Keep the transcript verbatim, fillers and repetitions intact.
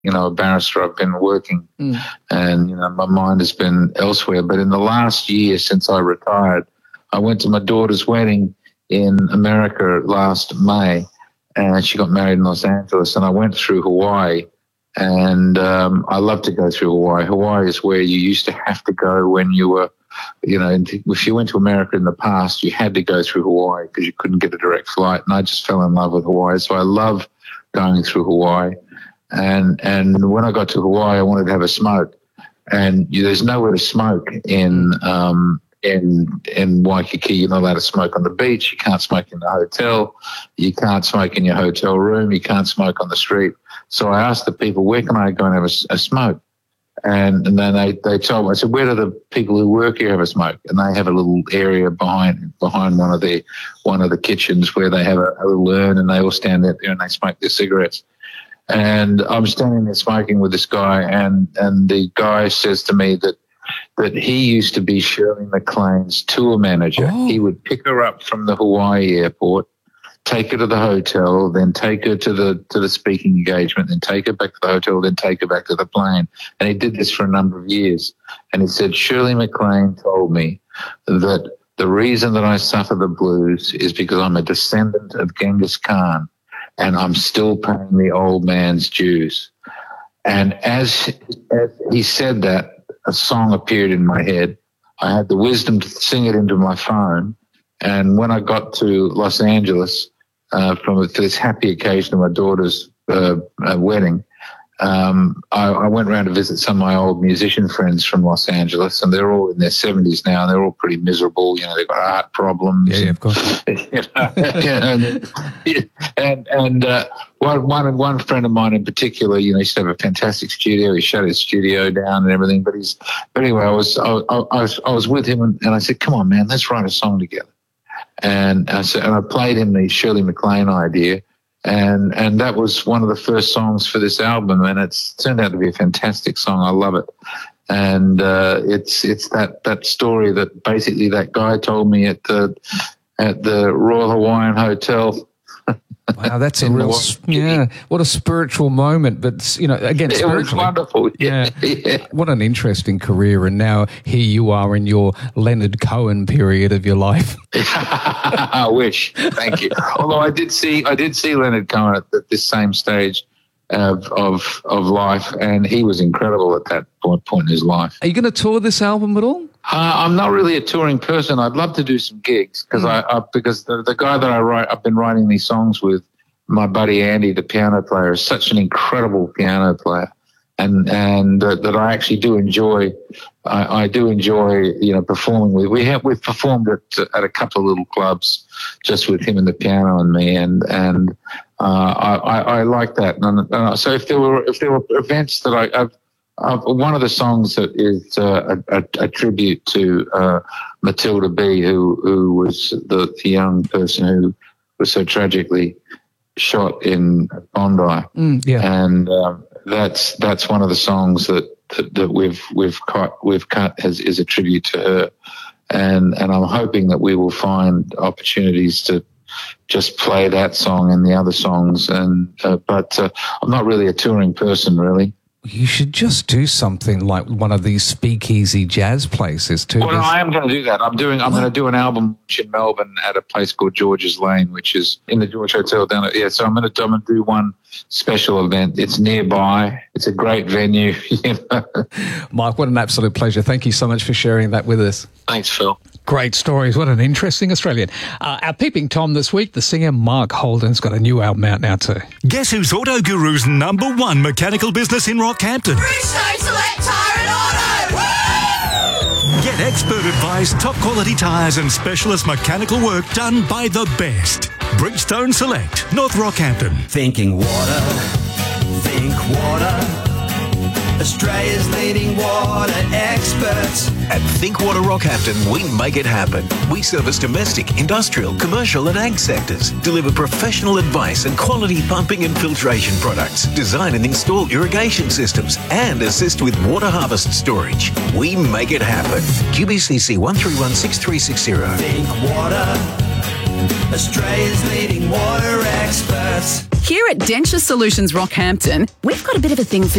you know, a barrister. I've been working mm. and, you know, my mind has been elsewhere. But in the last year since I retired, I went to my daughter's wedding in America last May, and she got married in Los Angeles, and I went through Hawaii. And um, I love to go through Hawaii. Hawaii is where you used to have to go when you were, you know, if you went to America in the past, you had to go through Hawaii because you couldn't get a direct flight. And I just fell in love with Hawaii. So I love going through Hawaii. And and when I got to Hawaii, I wanted to have a smoke. And you, there's nowhere to smoke in um, in in Waikiki. You're not allowed to smoke on the beach. You can't smoke in the hotel. You can't smoke in your hotel room. You can't smoke on the street. So I asked the people, where can I go and have a, a smoke? And, and then they, they told me, I said, where do the people who work here have a smoke? And they have a little area behind behind one of the one of the kitchens where they have a, a little urn, and they all stand out there and they smoke their cigarettes. And I'm standing there smoking with this guy, and, and the guy says to me that that he used to be Shirley MacLaine's tour manager. Oh. He would pick her up from the Hawaii airport, take her to the hotel, then take her to the to the speaking engagement, then take her back to the hotel, then take her back to the plane. And he did this for a number of years. And he said, Shirley MacLaine told me that the reason that I suffer the blues is because I'm a descendant of Genghis Khan, and I'm still paying the old man's dues. And as, as he said that, a song appeared in my head. I had the wisdom to sing it into my phone. And when I got to Los Angeles uh, from for this happy occasion of my daughter's uh, uh, wedding, um, I, I went around to visit some of my old musician friends from Los Angeles, and they're all in their seventies now, and they're all pretty miserable. You know, they've got heart problems. Yeah, yeah, of course. You know, and and uh, one, one one friend of mine in particular, you know, he used to have a fantastic studio. He shut his studio down and everything. But he's but anyway, I was I, I was I was with him, and, and I said, "Come on, man, let's write a song together." And I said, and I played him the Shirley MacLaine idea. And and that was one of the first songs for this album, and it's turned out to be a fantastic song. I love it, and uh, it's it's that, that story that basically that guy told me at the at the Royal Hawaiian Hotel. Wow, that's a real yeah. What a spiritual moment, but you know, again, it was wonderful. Yeah. yeah, what an interesting career, and now here you are in your Leonard Cohen period of your life. I wish. Thank you. Although I did see, I did see Leonard Cohen at, at this same stage of of of life, and he was incredible at that point point in his life. Are you going to tour this album at all? Uh, I'm not really a touring person. I'd love to do some gigs because mm. I, I because the, the guy that I write, I've been writing these songs with, my buddy Andy, the piano player, is such an incredible piano player, and and uh, that I actually do enjoy. I, I do enjoy, you know, performing with. We have we've performed at at a couple of little clubs just with him and the piano and me, and and uh, I, I I like that. And uh, so if there were if there were events that I. I've, Uh, one of the songs that is uh, a, a, a tribute to uh, Matilda B, who who was the, the young person who was so tragically shot in Bondi, mm, yeah. and um, that's that's one of the songs that that, that we've we've cut we've cut as is a tribute to her, and and I'm hoping that we will find opportunities to just play that song and the other songs, and uh, but uh, I'm not really a touring person, really. You should just do something like one of these speakeasy jazz places too. Well, no, I am going to do that. I'm doing. I'm going to do an album in Melbourne at a place called George's Lane, which is in the George Hotel down there. Yeah, so I'm going to, I'm going to do one special event. It's nearby. It's a great venue. You know? Mike, what an absolute pleasure. Thank you so much for sharing that with us. Thanks, Phil. Great stories. What an interesting Australian. Uh, our Peeping Tom this week, the singer Mark Holden's got a new album out now too. Guess who's Auto Guru's number one mechanical business in Rockhampton? Bridgestone Select Tyre and Auto! Woo! Get expert advice, top quality tyres and specialist mechanical work done by the best. Bridgestone Select, North Rockhampton. Thinking water, think water. Australia's leading water experts. At Think Water Rockhampton, we make it happen. We service domestic, industrial, commercial and ag sectors, deliver professional advice and quality pumping and filtration products, design and install irrigation systems, and assist with water harvest storage. We make it happen. Q B C C one three one six three six zero. Think water, Australia's leading water experts. Here at Denture Solutions Rockhampton, we've got a bit of a thing for